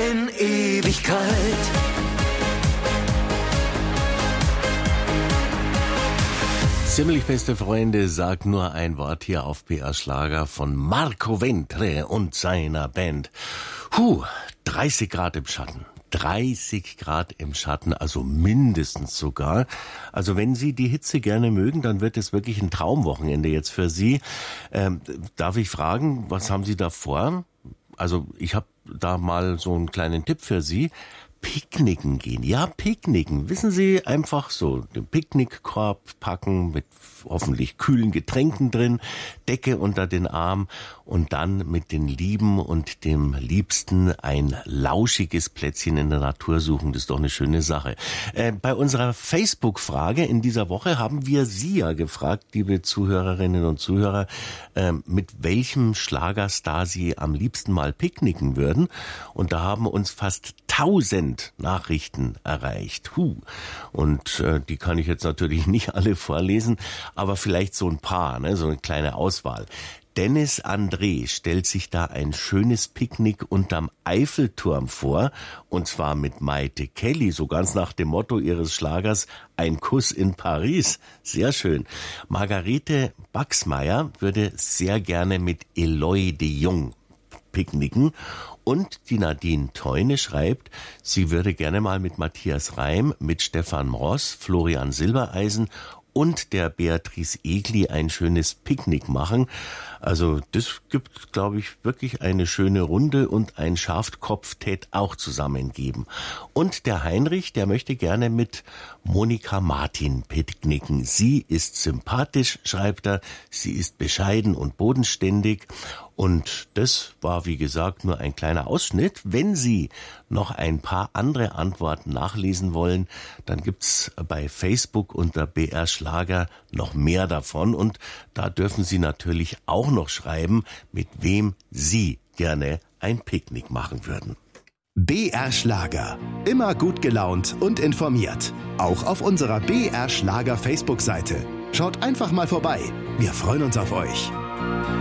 in Ewigkeit. Ziemlich beste Freunde, sagt nur ein Wort hier auf BR Schlager von Marco Ventre und seiner Band. 30 Grad im Schatten. 30 Grad im Schatten, also mindestens sogar. Also wenn Sie die Hitze gerne mögen, dann wird es wirklich ein Traumwochenende jetzt für Sie. Darf ich fragen, was haben Sie da vor? Also ich habe da mal so einen kleinen Tipp für Sie. Picknicken gehen. Ja, picknicken. Wissen Sie, einfach so den Picknickkorb packen mit hoffentlich kühlen Getränken drin, Decke unter den Arm und dann mit den Lieben und dem Liebsten ein lauschiges Plätzchen in der Natur suchen. Das ist doch eine schöne Sache. Bei unserer Facebook-Frage in dieser Woche haben wir Sie ja gefragt, liebe Zuhörerinnen und Zuhörer, mit welchem Schlagerstar Sie am liebsten mal picknicken würden. Und da haben uns fast 1000 Nachrichten erreicht. Und die kann ich jetzt natürlich nicht alle vorlesen, aber vielleicht so ein paar, ne? So eine kleine Auswahl. Dennis André stellt sich da ein schönes Picknick unterm Eiffelturm vor, und zwar mit Maite Kelly, so ganz nach dem Motto ihres Schlagers, ein Kuss in Paris. Sehr schön. Margarete Baxmeier würde sehr gerne mit Eloy de Jong picknicken. Und die Nadine Teune schreibt, sie würde gerne mal mit Matthias Reim, mit Stefan Ross, Florian Silbereisen und der Beatrice Egli ein schönes Picknick machen. Also das gibt, glaube ich, wirklich eine schöne Runde, und ein Schaftkopf tät auch zusammengeben. Und der Heinrich, der möchte gerne mit Monika Martin picknicken. Sie ist sympathisch, schreibt er, sie ist bescheiden und bodenständig. Und das war, wie gesagt, nur ein kleiner Ausschnitt. Wenn Sie noch ein paar andere Antworten nachlesen wollen, dann gibt's bei Facebook unter BR Schlager noch mehr davon. Und da dürfen Sie natürlich auch noch schreiben, mit wem Sie gerne ein Picknick machen würden. BR Schlager. Immer gut gelaunt und informiert. Auch auf unserer BR Schlager Facebook-Seite. Schaut einfach mal vorbei. Wir freuen uns auf euch.